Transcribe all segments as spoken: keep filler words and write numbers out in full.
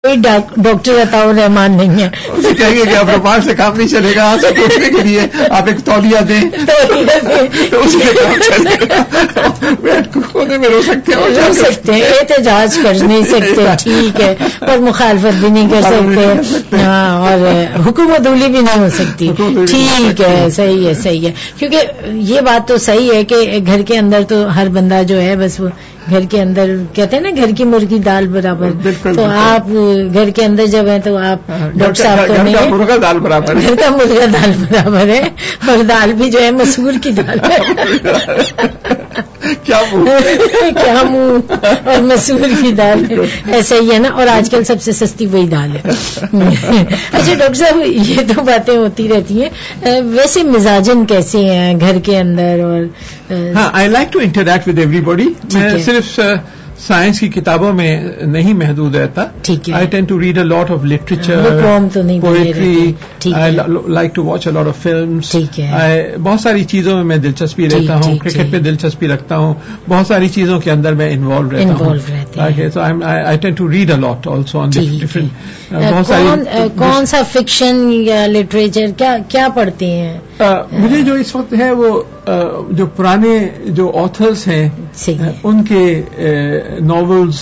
کوئی ڈاکٹر عطاء الرحمان نہیں ہے. اسے کہیں گے کہ اب رومان سے کام نہیں چلے گا, آج سے پوچھنے کے لیے آپ ایک تولیہ دیں تو اس سے کام چلے گا. کونے میں رو سکتے ہیں, رو سکتے ہیں, احتجاج کر نہیں سکتے, ٹھیک ہے, پر مخالفت بھی نہیں کر سکتے, ہاں, اور حکومت اولی بھی نہیں ہو سکتی, ٹھیک ہے, صحیح ہے, صحیح ہے. کیونکہ یہ بات تو صحیح ہے کہ گھر کے اندر تو ہر بندہ جو ہے بس وہ گھر کے اندر کہتے ہیں نا گھر کی مرغی دال برابر, تو آپ گھر کے اندر جب ہیں تو آپ ڈاکٹر صاحب تو نہیں, مرغا دال برابر, گھر کا مرغا دال برابر ہے, اور دال بھی جو ہے مسور کی دال کیا کیا منہ اور مسور کی دال ایسا ہی ہے نا, اور آج کل سب سے سستی وہی دال ہے. اچھا ڈاکٹر صاحب, یہ تو باتیں ہوتی رہتی ہیں, ویسے مزاجن کیسے ہیں گھر کے اندر؟ اور ہاں, I like to interact with every body. میں صرف سائنس کی کتابوں میں نہیں محدود رہتا. آئی tend to read a lot of literature, poetry, I like to watch a lot of films. بہت ساری چیزوں میں میں دلچسپی رہتا ہوں, کرکٹ میں دلچسپی رکھتا ہوں, بہت ساری چیزوں کے اندر میں انوالو رہتا ہوں. سو آئی tend to read a lot also on different. بہت ساری کون سا فکشن یا لٹریچر کیا کیا پڑھتے ہیں؟ مجھے جو اس وقت ہے وہ جو پرانے جو آتھرس ہیں ان کے novels,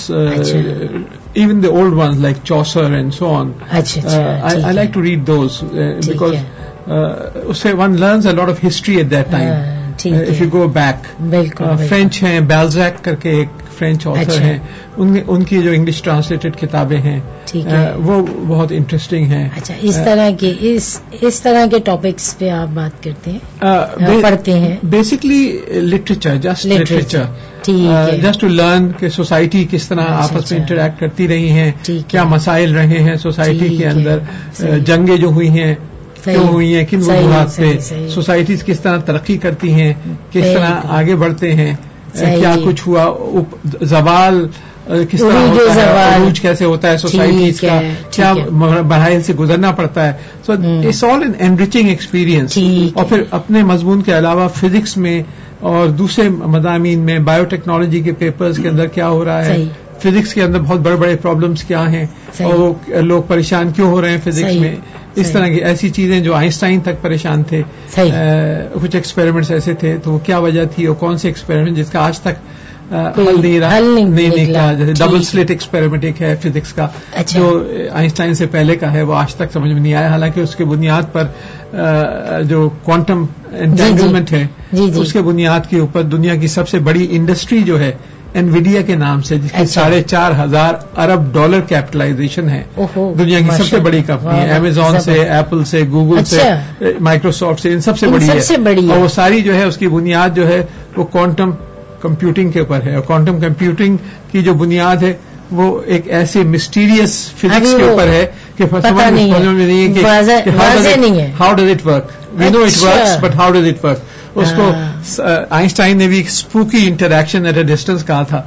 even the old ones like Chaucer and so on. Achha, achha, uh, I, I like to read those uh, because uh, usse one learns a lot of history at that time. Uh, if you go back. بالکل. uh, French ہیں, Balzac کر کے ایک French author ہیں, ان ان کی جو English translated کتابیں ہیں وہ بہت انٹرسٹنگ ہیں. اچھا, اس طرح کے اس اس طرح کے ٹاپکس پہ آپ بات کرتے ہیں, پڑھتے ہیں؟ Basically literature, just literature, just to learn کہ سوسائٹی کس طرح آپس میں انٹریکٹ کرتی رہی ہیں, کیا مسائل رہے ہیں سوسائٹی کے اندر, جنگیں جو ہوئی ہیں کیوں ہوئی ہیں, کن وجوہات سے, سوسائٹیز کس طرح ترقی کرتی ہیں, کس طرح آگے بڑھتے ہیں, کیا کچھ ہوا, زوال کس طرح ہوتا ہے, عروج کیسے ہوتا ہے سوسائٹیز کا, کیا مراحل سے گزرنا پڑتا ہے. So it's all N enriching experience. اور پھر اپنے مضمون کے علاوہ فزکس میں اور دوسرے مضامین میں, بایو ٹیکنالوجی کے پیپرز کے اندر کیا ہو رہا ہے, فزکس کے اندر بہت بڑے بڑے پرابلمس کیا ہیں اور لوگ پریشان کیوں ہو رہے ہیں فزکس میں, اس طرح کی ایسی چیزیں جو آئنسٹائن تک پریشان تھے, کچھ ایکسپیریمنٹس ایسے تھے, تو وہ کیا وجہ تھی اور کون سے ایکسپیریمنٹ جس کا آج تک حل نہیں رہا, نہیں نکلا. جیسے ڈبل سلٹ ایکسپیریمنٹ ایک ہے فزکس کا جو آئنسٹائن سے پہلے کا ہے, وہ آج تک سمجھ میں نہیں آیا, حالانکہ اس کے بنیاد پر جو کوانٹم انٹینگلمنٹ ہے اس کے بنیاد کے اوپر دنیا کی سب سے بڑی انڈسٹری جو ہے انویڈیا کے نام سے, جس کی ساڑھے چار ہزار ارب ڈالر کیپٹلائزیشن ہے, دنیا کی سب سے بڑی کمپنی ہے, امیزون سے, ایپل سے, گوگل سے, مائکروسافٹ سے, ان سب سے بڑی ہے. اور وہ ساری جو ہے اس کی بنیاد جو ہے وہ کوانٹم کمپیوٹنگ کے اوپر ہے. اور کوانٹم کمپیوٹنگ کی جو بنیاد ہے وہ ایک ایسے مسٹیریس فزکس کے اوپر ہے کہ سمجھ میں نہیں ہے کہ how does it work. We know it works but how does it work. اس کو آئنسٹائن نے بھی اسپوکی انٹریکشن ایٹ اے ڈسٹینس کہا تھا,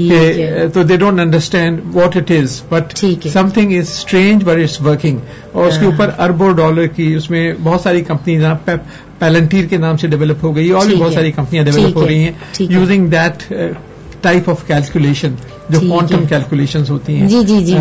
تو they don't understand what it is but some thing is strange but it's working. اور اس کے اوپر اربوں ڈالر کی اس میں بہت ساری کمپنیز, پیلنٹیر کے نام سے ڈیولپ ہو گئی, اور بھی بہت ساری کمپنیاں ڈیولپ ہو رہی ہیں using that type of calculation جو کوانٹم کیلکولیشنز ہوتی ہیں,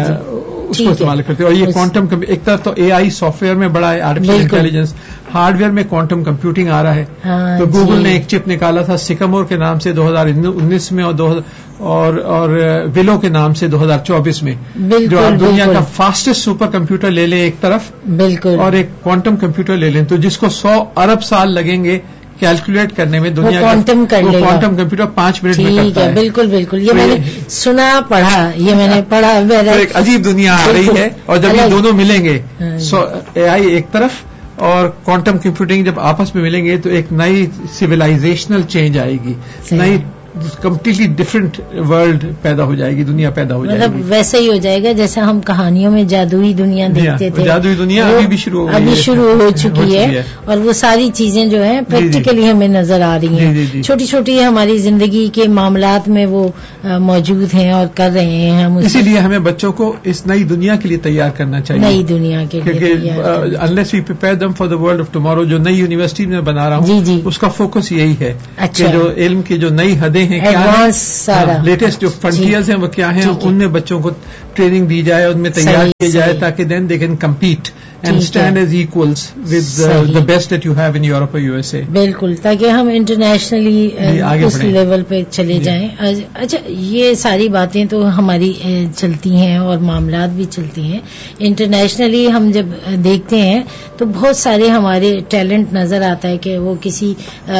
اس کو استعمال کرتے ہیں. اور یہ کوانٹم ایک طرف تو اے آئی سافٹ ویئر میں بڑا ہے, آرٹیفیشل انٹیلیجنس, ہارڈ ویئر میں کوانٹم کمپیوٹنگ آ رہا ہے. تو گوگل نے ایک چپ نکالا تھا سکمور کے نام سے دو ہزار انیس میں, اور اور اور ولو کے نام سے دو ہزار چوبیس میں, جو آپ دنیا کا فاسٹسٹ سپر کمپیوٹر لے لیں ایک طرف, اور ایک کوانٹم کمپیوٹر لے لیں, تو جس کو سو ارب سال لگیں گے کیلکولیٹ کرنے میں, دنیا کا کوانٹم کمپیوٹر پانچ منٹ میں کرتا ہے. بالکل بالکل, یہ میں نے سنا پڑھا, یہ میں نے پڑھا. ایک عجیب دنیا آ رہی ہے, اور جب یہ دونوں ملیں گے, اے آئی ایک طرف اور کوانٹم کمپیوٹنگ جب آپس میں ملیں گے, تو ایک نئی سویلائزیشنل چینج آئے گی, نئی کمپلیٹلی ڈفرنٹ ورلڈ پیدا ہو جائے گی, دنیا پیدا ہو جائے گی. مطلب ویسے ہی ہو جائے گا جیسے ہم کہانیوں میں جادوئی دنیا دیکھتے تھے. جادوئی دنیا ابھی بھی شروع ابھی شروع ہو چکی ہے, اور وہ ساری چیزیں جو ہیں پریکٹیکلی ہمیں نظر آ رہی ہیں, چھوٹی چھوٹی ہماری زندگی کے معاملات میں وہ موجود ہیں اور کر رہے ہیں ہم. اسی لیے ہمیں بچوں کو اس نئی دنیا کے لیے تیار کرنا چاہیے, نئی دنیا کے لیے, unless we prepare them for the world of tomorrow. جو نئی یونیورسٹی میں بنا رہا ہوں اس کا فوکس یہی ہے کہ جو علم کی جو نئی حدیں نئے ہیں کیا ہیں, لیٹسٹ جو فرنٹیئرز ہیں وہ کیا ہیں, ان میں بچوں کو ٹریننگ دی جائے, ان میں تیار کیا جائے تاکہ دین they can compete and stand as equals with uh, the best that you have in Europe or U S A. بالکل, تاکہ ہم انٹرنیشنلی اس لیول پہ چلے جائیں. اچھا, یہ ساری باتیں تو ہماری چلتی ہیں اور معاملات بھی چلتی ہیں. انٹرنیشنلی ہم جب دیکھتے ہیں تو بہت سارے ہمارے ٹیلنٹ نظر آتا ہے کہ وہ کسی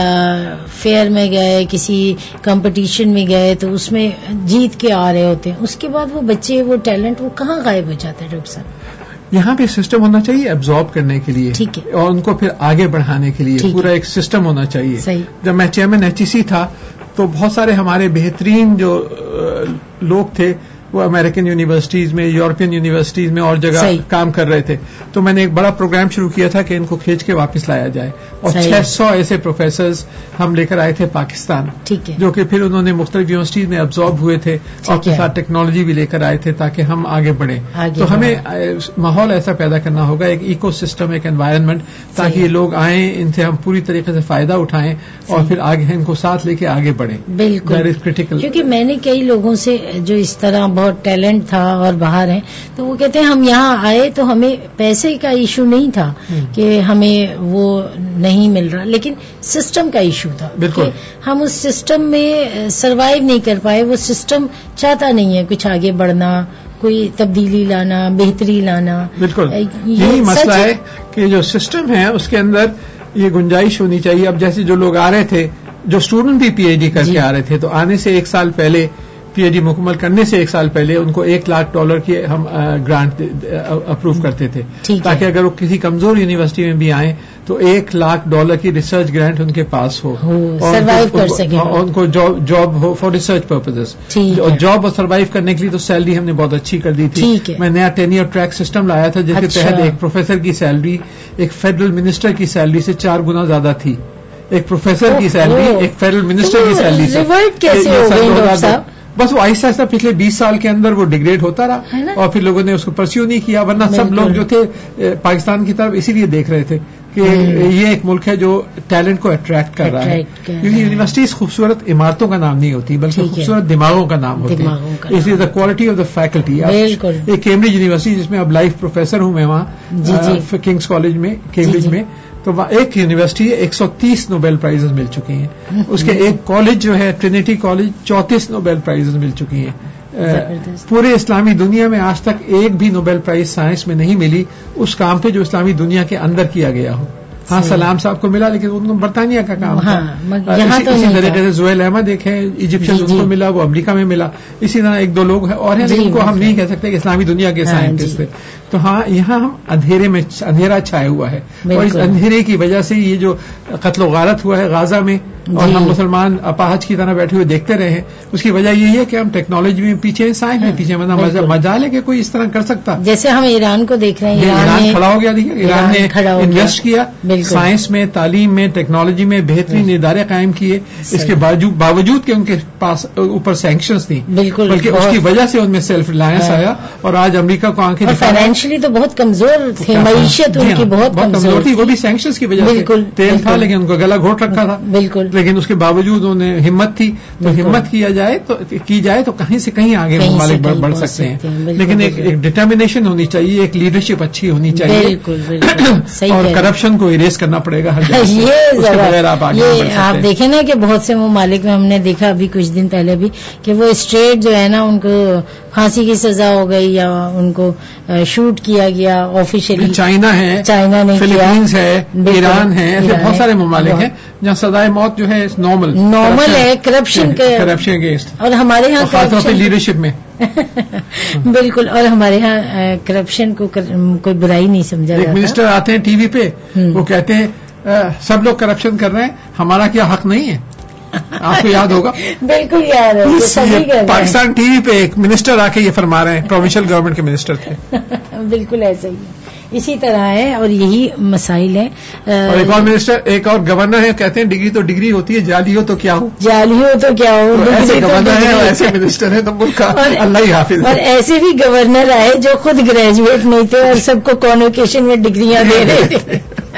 فیئر میں گئے, کسی کمپٹیشن میں گئے تو اس میں جیت کے آ رہے ہوتے ہیں. اس کے بعد وہ بچے, وہ ٹیلنٹ وہ کہاں غائب ہو جاتا ہے ڈاکٹر صاحب؟ یہاں پہ سسٹم ہونا چاہیے ایبزارب کرنے کے لیے اور ان کو پھر آگے بڑھانے کے لیے پورا ایک سسٹم ہونا چاہیے. جب میں چیئرمین ایچ ای سی تھا تو بہت سارے ہمارے بہترین جو لوگ تھے وہ امریکن یونیورسٹیز میں, یورپین یونیورسٹیز میں اور جگہ کام کر رہے تھے. تو میں نے ایک بڑا پروگرام شروع کیا تھا کہ ان کو کھینچ کے واپس لایا جائے, اور چھ سو ایسے پروفیسرز ہم لے کر آئے تھے پاکستان, جو کہ پھر انہوں نے مختلف یونیورسٹیز میں ابزارب ہوئے تھے اور اپنے ساتھ ٹیکنالوجی بھی لے کر آئے تھے تاکہ ہم آگے بڑھیں. تو ہمیں ماحول ایسا پیدا کرنا ہوگا, ایک ایکو سسٹم, ایک انوائرمنٹ, تاکہ یہ لوگ آئیں, ان سے ہم پوری طریقے سے فائدہ اٹھائیں اور پھر آگے ان کو ساتھ لے کے آگے بڑھیں. بالکل کریٹیکل, کیونکہ میں نے کئی لوگوں سے جو اس طرح بہت ٹیلنٹ تھا اور باہر ہیں تو وہ کہتے ہیں ہم یہاں آئے تو ہمیں پیسے کا ایشو نہیں تھا کہ ہمیں وہ نہیں مل رہا, لیکن سسٹم کا ایشو تھا. بالکل, ہم اس سسٹم میں سروائیو نہیں کر پائے. وہ سسٹم چاہتا نہیں ہے کچھ آگے بڑھنا, کوئی تبدیلی لانا, بہتری لانا. بالکل, یہی مسئلہ ہے کہ جو سسٹم ہے اس کے اندر یہ گنجائش ہونی چاہیے. اب جیسے جو لوگ آ رہے تھے, جو اسٹوڈنٹ بھی پی ایچ ڈی کر کے آ رہے تھے, تو آنے سے ایک سال پہلے, پی ایچ ڈی مکمل کرنے سے ایک سال پہلے ان کو ایک لاکھ ڈالر کی ہم گرانٹ اپروو کرتے تھے, تاکہ اگر وہ کسی کمزور یونیورسٹی میں بھی آئیں تو ایک لاکھ ڈالر کی ریسرچ گرانٹ ان کے پاس ہو اور ان کو job who for research purposes. اور جاب اور سروائیو کرنے کے لیے تو سیلری ہم نے بہت اچھی کر دی تھی. میں نیا ٹینیئر ٹریک سسٹم لایا تھا جس کے تحت ایک پروفیسر کی سیلری ایک فیڈرل منسٹر کی سیلری سے چار گنا زیادہ تھی. ایک پروفیسر کی سیلری ایک فیڈرل منسٹر کی سیلری سے. بس وہ آہستہ آہستہ پچھلے بیس سال کے اندر وہ ڈیگریڈ ہوتا رہا اور پھر لوگوں نے اس کو پرسیو نہیں کیا. ورنہ سب لوگ جو تھے پاکستان کی طرف اسی لیے دیکھ رہے تھے کہ یہ ایک ملک ہے جو ٹیلنٹ کو اٹریکٹ کر رہا ہے. کیونکہ یونیورسٹیز خوبصورت عمارتوں کا نام نہیں ہوتی بلکہ خوبصورت دماغوں کا نام ہوتی ہے. اس لیے the quality of the faculty. ایک کیمبرج یونیورسٹی جس میں اب لائف پروفیسر ہوں میں وہاں کنگز کالج میں کیمبرج میں, تو ایک یونیورسٹی ایک سو تیس نوبیل پرائز مل چکی ہیں. اس کے ایک کالج جو ہے ٹرینیٹی کالج چونتیس نوبیل پرائز مل چکی ہیں. پورے اسلامی دنیا میں آج تک ایک بھی نوبیل پرائز سائنس میں نہیں ملی اس کام پہ جو اسلامی دنیا کے اندر کیا گیا ہو. ہاں سلام صاحب کو ملا لیکن ان کو برطانیہ کا کام تھا. اسی طریقے سے زویل احمد ایک ہے ایجپشن, ان کو ملا, وہ امریکہ میں ملا. اسی طرح ایک دو لوگ ہیں اور ہیں لیکن کو ہم نہیں کہہ سکتے کہ اسلامی دنیا کے سائنٹسٹ تھے. تو ہاں یہاں ہم اندھیرے میں اندھیرا چھائے ہوا ہے اور اس اندھیرے کی وجہ سے یہ جو قتل و غارت ہوا ہے غازہ میں اور ہم مسلمان اپاہج کی طرح بیٹھے ہوئے دیکھتے رہے ہیں, اس کی وجہ یہی ہے کہ ہم ٹیکنالوجی میں پیچھے ہیں, سائنس میں پیچھے. مطلب مجال ہے کہ کوئی اس طرح کر سکتا. جیسے ہم ایران کو دیکھ رہے ہیں, ایران کھڑا ہو گیا. دیکھیے ایران نے انویسٹ کیا سائنس میں, تعلیم میں, ٹیکنالوجی میں, بہترین ادارے قائم کیے. اس کے باوجود کہ ان کے پاس اوپر سینکشنز تھیں بلکہ اس کی وجہ سے ان میں سیلف ریلائنس آیا اور آج امریکہ کو آنکھیں فائنینشلی تو بہت کمزور تھے, معیشت ان کی بہت کمزور تھی. وہ بھی سینکشنز کی وجہ سے تیل تھا لیکن ان کو گلا گھوٹ رکھا تھا. بالکل, لیکن اس کے باوجود انہوں نے ہمت تھی. تو ہمت کیا جائے تو کی جائے تو کہیں سے کہیں آگے ممالک بڑھ سکتے ہیں. لیکن ایک ڈٹرمنیشن ہونی چاہیے, ایک لیڈرشپ اچھی ہونی چاہیے اور کرپشن کو اریز کرنا پڑے گا ہر جگہ. آپ دیکھیں نا کہ بہت سے ممالک میں ہم نے دیکھا ابھی کچھ دن پہلے بھی کہ وہ اسٹریٹ جو ہے نا ان کو پھانسی کی سزا ہو گئی یا ان کو شوٹ کیا گیا آفیشلی. چائنا ہے, چائنا نے فلپینز ہے, ایران ہے, ایسے بہت سارے ممالک ہیں جہاں سزائے موت جو ہے نارمل نارمل ہے کرپشن کے کرپشن اگینسٹ. اور ہمارے یہاں خاص طور پہ لیڈرشپ میں بالکل. اور ہمارے یہاں کرپشن کو کوئی برائی نہیں سمجھا جاتا. ایک منسٹر آتے ہیں ٹی وی پہ, وہ کہتے ہیں سب لوگ کرپشن کر رہے ہیں, ہمارا کیا حق نہیں ہے. آپ کو یاد ہوگا, بالکل یاد ہے. پاکستان ٹی وی پہ ایک منسٹر آ کے یہ فرما رہے ہیں, پروونشل گورنمنٹ کے منسٹر تھے. بالکل ایسا ہی ہے, اسی طرح ہے اور یہی مسائل ہیں. اور ایک اور منسٹر, ایک اور گورنر ہے, کہتے ہیں ڈگری تو ڈگری ہوتی ہے, جعلی ہو تو کیا ہو, جعلی ہو تو کیا ہو. ایسے گورنر ہیں اور ایسے منسٹر ہیں تو ملک کا اللہ ہی حافظ. اور ایسے بھی گورنر آئے جو خود گریجویٹ نہیں تھے اور سب کو کانوکیشن میں ڈگریاں دے رہے تھے.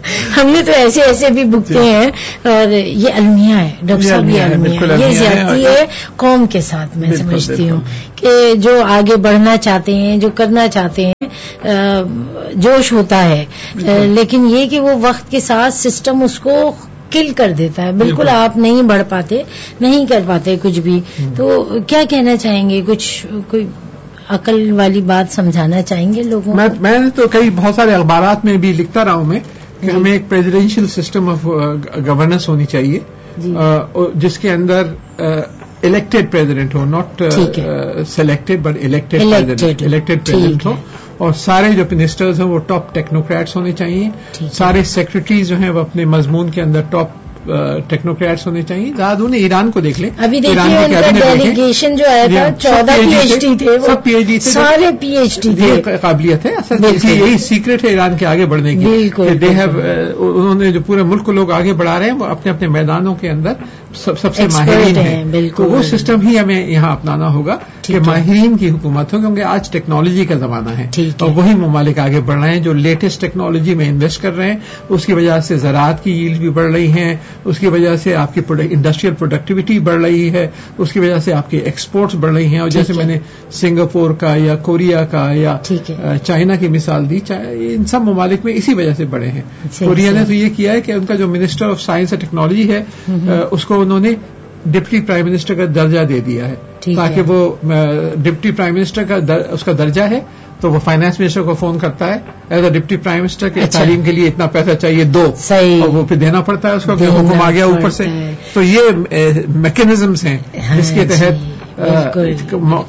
ہم نے تو ایسے ایسے بھی بھگتے ہیں. اور یہ المیہ ہے ڈاکٹر صاحب, یہ المیہ, یہ زیادتی ہے قوم کے ساتھ. میں سمجھتی ہوں کہ جو آگے بڑھنا چاہتے ہیں, جو کرنا چاہتے ہیں, جوش ہوتا ہے, لیکن یہ کہ وہ وقت کے ساتھ سسٹم اس کو کل کر دیتا ہے. بالکل آپ نہیں بڑھ پاتے, نہیں کر پاتے کچھ بھی. تو کیا کہنا چاہیں گے, کچھ کوئی عقل والی بات سمجھانا چاہیں گے لوگوں کو؟ میں نے تو کئی بہت سارے اخبارات میں بھی لکھتا رہا ہوں میں کہ ہمیں ایک پریزیڈینشیل سسٹم آف گورننس ہونی چاہیے جس کے اندر elected president who, not selected but elected elected president ہو, اور سارے جو منسٹرز ہیں وہ ٹاپ ٹیکنوکریٹس ہونے چاہیے. سارے سیکرٹریز جو ہیں وہ اپنے مضمون کے اندر ٹاپ ٹیکنوکریٹس ہونے چاہیے. زیادہ انہیں ایران کو دیکھ لیں, ابھی دیکھیے ان کا ڈیلیگیشن جو آیا تھا چودہ پی ایچ ڈی تھے, سب پی ایچ ڈی تھے, سارے پی ایچ ڈی تھے. قابلیت ہے اصل یہی سیکرٹ ہے ایران کے آگے بڑھنے کی. دے ہیو انہوں نے جو پورے ملک کو لوگ آگے بڑھا رہے ہیں وہ اپنے اپنے میدانوں کے اندر سب سب سے ماہرین ہیں. تو وہ سسٹم ہی ہمیں یہاں اپنانا ہوگا کہ ماہرین کی حکومت ہو, کیونکہ آج ٹیکنالوجی کا زمانہ ہے اور وہی ممالک آگے بڑھ رہے ہیں جو لیٹسٹ ٹیکنالوجی میں انویسٹ کر رہے ہیں. اس کی وجہ سے زراعت کی ییلڈ بھی بڑھ رہی ہیں, اس کی وجہ سے آپ کی انڈسٹریل پروڈکٹیوٹی بڑھ رہی ہے, اس کی وجہ سے آپ کی ایکسپورٹس بڑھ رہی ہیں. اور جیسے میں نے سنگاپور کا یا کوریا کا یا چائنا کی مثال دی, ان سب ممالک میں اسی وجہ سے بڑھے ہیں. کوریا نے تو یہ کیا ہے کہ ان کا جو minister of science and technology ہے اس کو انہوں نے ڈپٹی پرائم منسٹر کا درجہ دے دیا ہے, تاکہ وہ ڈپٹی پرائم منسٹر کا اس کا درجہ ہے تو وہ فائنانس منسٹر کو فون کرتا ہے as a deputy prime minister کہ تعلیم کے لیے اتنا پیسہ چاہیے دو, اور وہ پھر دینا پڑتا ہے اس کو, کہ حکم آ گیا اوپر سے. تو یہ میکینزمس ہیں جس کے تحت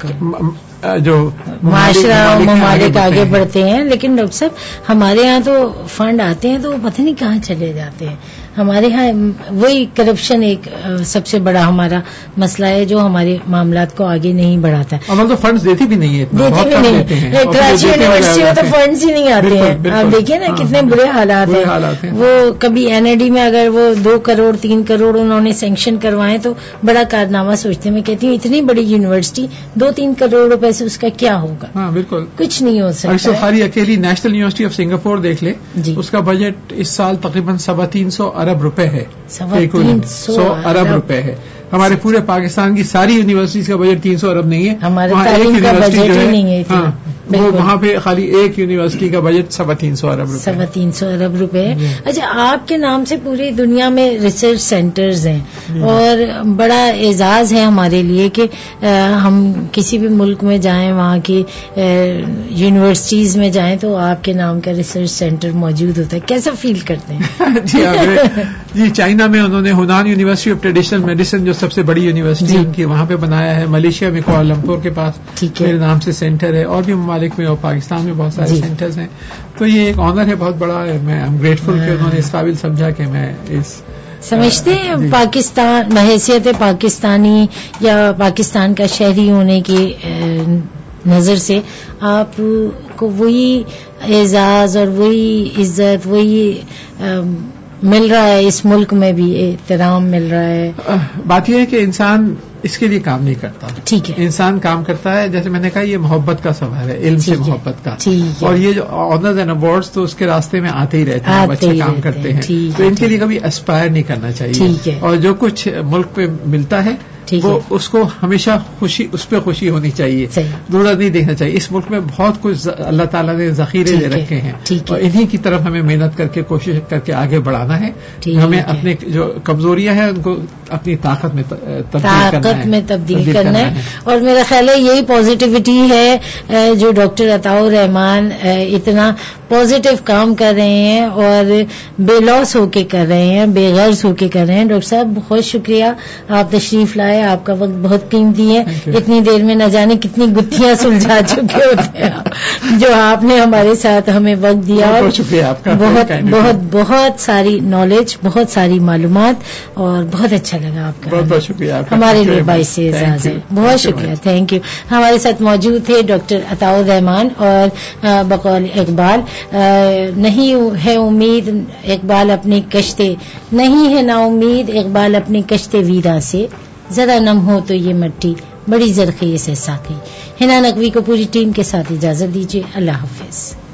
جو معاشرہ ممالک آگے بڑھتے ہیں. لیکن ڈاکٹر صاحب ہمارے یہاں تو فنڈ آتے ہیں تو پتہ نہیں کہاں چلے جاتے ہیں. ہمارے ہاں وہی کرپشن ایک سب سے بڑا ہمارا مسئلہ ہے جو ہمارے معاملات کو آگے نہیں بڑھاتا ہے. ہم تو فنڈز دیتی بھی نہیں ہے, دیتی بھی نہیں. کراچی یونیورسٹی میں تو فنڈز ہی نہیں آتے ہیں. آپ دیکھیے نا کتنے برے حالات ہیں. وہ کبھی این اے ڈی میں اگر وہ دو کروڑ تین کروڑ انہوں نے سینکشن کروائے تو بڑا کارنامہ سوچتے. میں کہتی ہوں اتنی بڑی یونیورسٹی دو تین کروڑ روپے سے اس کا کیا ہوگا؟ ہاں بالکل کچھ نہیں ہو سکتا. خالی اکیلی نیشنل یونیورسٹی آف سنگاپور دیکھ لے, اس کا بجٹ اس سال تقریباً سوا تین سو ارب روپے ہے. سو ارب روپے ہے. ہمارے پورے پاکستان کی ساری یونیورسٹیز کا بجٹ تین سو ارب نہیں ہے. ہمارے تعلیم کا بجٹ ہی نہیں ہے. ہاں وہ وہاں پہ خالی ایک یونیورسٹی کا بجٹ سوا تین سو ارب روپے سوا تین سو ارب روپے ہے. اچھا, آپ کے نام سے پوری دنیا میں ریسرچ سینٹرز ہیں اور بڑا اعزاز ہے ہمارے لیے کہ ہم کسی بھی ملک میں جائیں, وہاں کی یونیورسٹیز میں جائیں تو آپ کے نام کا ریسرچ سینٹر موجود ہوتا ہے. کیسا فیل کرتے ہیں؟ جی جی چائنا میں انہوں نے Hanan university of traditional medicine جو سب سے بڑی یونیورسٹی ان کی وہاں پہ بنایا ہے. ملیشیا میں کوالالمپور کے پاس میرے نام سے سینٹر ہے, اور بھی ممالک میں اور پاکستان میں بہت سارے سینٹرز ہیں. تو یہ ایک آنر ہے بہت بڑا. میں ایم گریٹفل کہ انہوں نے اس قابل سمجھا کہ میں اس سمجھتے ہیں پاکستان بحیثیت پاکستانی یا پاکستان کا شہری ہونے کی نظر سے آپ کو وہی اعزاز اور وہی عزت وہی مل رہا ہے, اس ملک میں بھی احترام مل رہا ہے. بات یہ ہے کہ انسان اس کے لیے کام نہیں کرتا. ٹھیک ہے, انسان کام کرتا ہے جیسے میں نے کہا یہ محبت کا سوال ہے, علم سے محبت کا. اور یہ جو آنرز اینڈ ایوارڈز تو اس کے راستے میں آتے ہی رہتے ہیں, بچے کام کرتے ہیں. تو ان کے لیے کبھی اسپائر نہیں کرنا چاہیے. اور جو کچھ ملک پہ ملتا ہے وہ اس کو ہمیشہ خوشی اس پہ خوشی ہونی چاہیے, دور نہیں دیکھنا چاہیے. اس ملک میں بہت کچھ اللہ تعالیٰ نے ذخیرے دے رکھے ہیں اور انہی کی طرف ہمیں محنت کر کے کوشش کر کے آگے بڑھانا ہے. ہمیں اپنے جو کمزوریاں ہیں ان کو اپنی طاقت میں طاقت میں تبدیل کرنا ہے. اور میرا خیال ہے یہی پازیٹیوٹی ہے جو ڈاکٹر عطاء الرحمان اتنا پازیٹیو کام کر رہے ہیں اور بے لوس ہو کے کر رہے ہیں, بے غرض ہو کے کر رہے ہیں. ڈاکٹر صاحب بہت شکریہ, آپ تشریف لائے, آپ کا وقت بہت قیمتی ہے. اتنی دیر میں نہ جانے کتنی گتھیاں سلجھا چکے ہوتے ہیں جو آپ نے ہمارے ساتھ ہمیں وقت دیا. بہت شکریہ آپ کا, بہت بہت بہت ساری نالج, بہت ساری معلومات, اور بہت اچھا لگا آپ کا. بہت بہت شکریہ, ہمارے لیے باعث اعزاز ہے. بہت شکریہ, تھینک یو. ہمارے ساتھ موجود تھے ڈاکٹر عطاء الرحمان اور بقول اقبال. نہیں ہے امید اقبال اپنی کشتے, نہیں ہے نا امید اقبال اپنی کشتے ویرا سے, ذرا نم ہو تو یہ مٹی بڑی زرخیز ہے ساقی. حنا نقوی کو پوری ٹیم کے ساتھ اجازت دیجیے. اللہ حافظ.